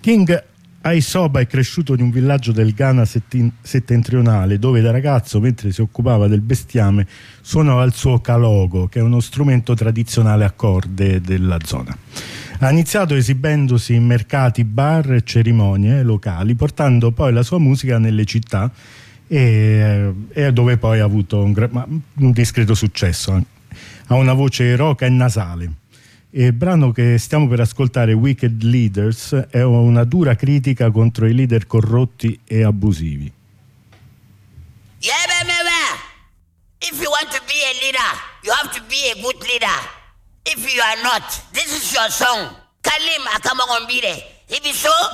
King Aisoba è cresciuto in un villaggio del Ghana settentrionale, dove da ragazzo, mentre si occupava del bestiame, suonava il suo kalogo, che è uno strumento tradizionale a corde della zona. Ha iniziato esibendosi in mercati, bar e cerimonie locali, portando poi la sua musica nelle città e dove poi ha avuto un discreto successo. Ha una voce roca e nasale. E il brano che stiamo per ascoltare, Wicked Leaders, è una dura critica contro i leader corrotti e abusivi. If you want to be a leader, you have to be a good leader. If you are not, this is your song. Kalim Akamagombire. If you so,